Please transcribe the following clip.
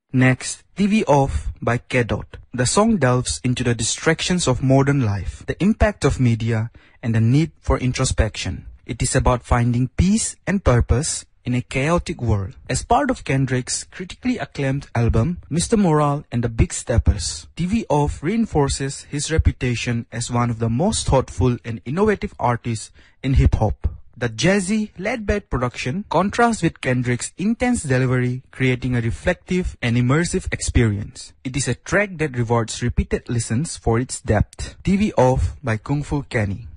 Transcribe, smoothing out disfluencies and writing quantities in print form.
Next, TV Off by K-Dot. The song delves into the distractions of modern life, the impact of media, and the need for introspection. It is about finding peace and purpose in a chaotic world. As part of Kendrick's critically acclaimed album, Mr. Morale and the Big Steppers, TV Off reinforces his reputation as one of the most thoughtful and innovative artists in hip-hop. The jazzy, laid-back production contrasts with Kendrick's intense delivery, creating a reflective and immersive experience. It is a track that rewards repeated listens for its depth. TV Off by Kung Fu Kenny.